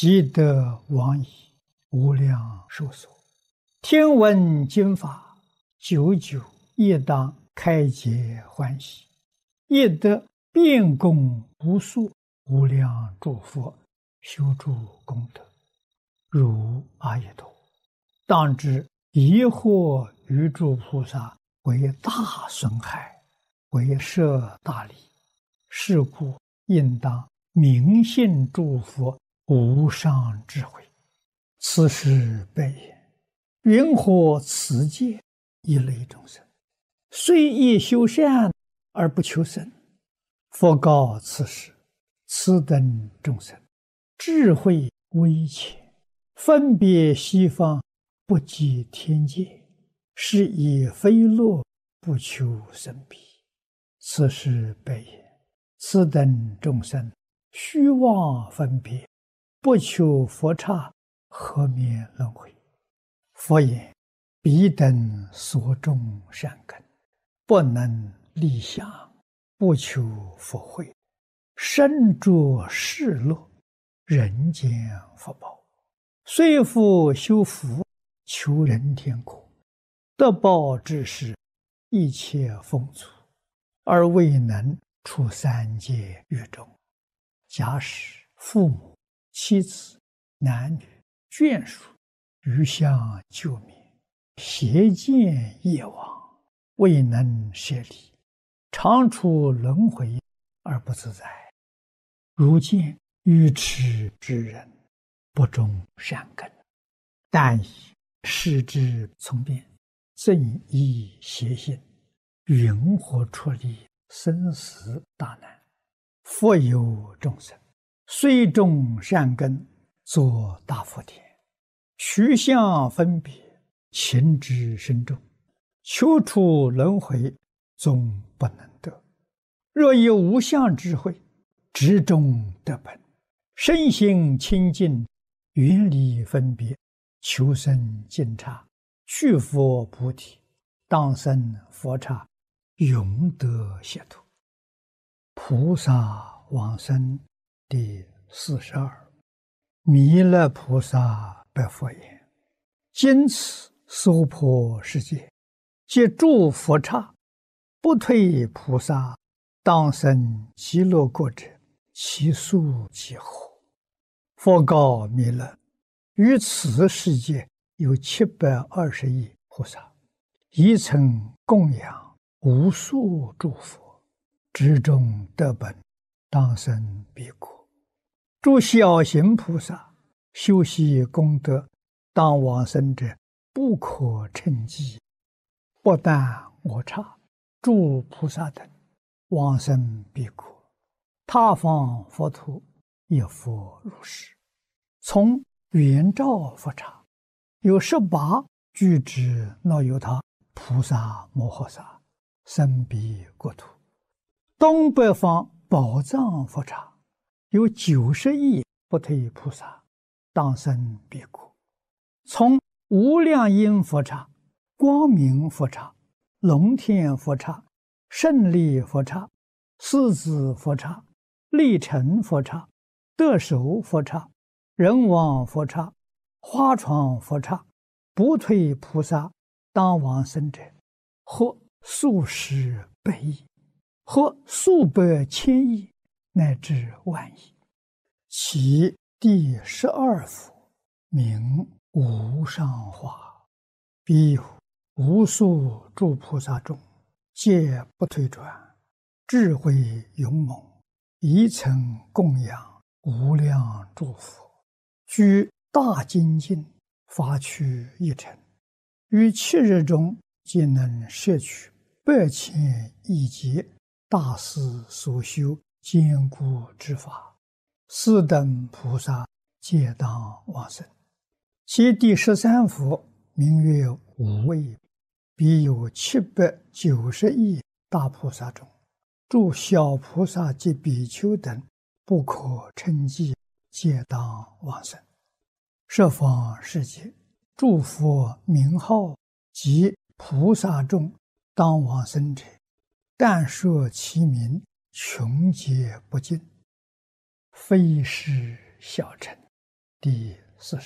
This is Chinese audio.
积德往矣，无量寿所。听闻经法，久久亦当开解欢喜，亦得遍供无数无量诸佛修诸功德，如阿逸多。当知疑惑于诸菩萨为大损害，为摄大利。是故应当明信诸佛无上智慧。此时备言：云何此界一类众生，虽亦修善而不求生？佛告此时：此等众生智慧微浅，分别西方，不及天界，是以非乐不求生彼。此时备言：此等众生虚妄分别，不求佛刹，何免轮回？佛言：彼等所种善根，不能立想，不求佛慧，身着世乐，人间福报，虽复修福，求人天国，得报之时，一切丰足，而未能出三界狱中。假使父母、妻子、男女、眷属余相救灭，邪见业往，未能舍离，常处轮回而不自在。如见愚痴之人，不种善根，但以视之从变，正依邪心，云何出离生死大难？复有众生，虽种善根，作大福田，取相分别，情之深重，求出轮回，终不能得。若有无相智慧，执中得本，身心清净，远离分别，求生净刹，去佛菩提，当生佛刹，永得解脱。菩萨往生第42。弥勒菩萨白佛言：今此娑婆世界，皆诸佛刹，不退菩萨，当生极乐国者，其数几何？佛告弥勒：于此世界有720亿菩萨，一曾供养无数诸佛，执中得本，当生彼国。诸小行菩萨修习功德，当往生者不可称计。不但我刹，诸菩萨等往生彼国，他方佛土也复如是。从圆照佛刹，有18具之那由他菩萨摩诃萨生彼国土。东北方宝藏佛刹，有90亿不退菩萨，当生彼国。从无量音佛刹、光明佛刹、龙天佛刹、胜利佛刹、狮子佛刹、力成佛刹、得手佛刹、人王佛刹、花床佛刹，不退菩萨当往生者，或数十百亿，或数百千亿，乃至万亿。其第12佛名无上化，彼有无数诸菩萨中，皆不退转，智慧勇猛，一曾供养无量诸佛，居大精进，发趣一尘，于7日中，皆能摄取8千亿劫大师所修坚固之法。四等菩萨皆当往生。其第13佛名曰无畏，彼有790亿大菩萨中，诸小菩萨及比丘等不可称计，皆当往生。十方世界诸佛名号及菩萨众当往生者，但说其名，穷劫不尽，非是小乘， 第40。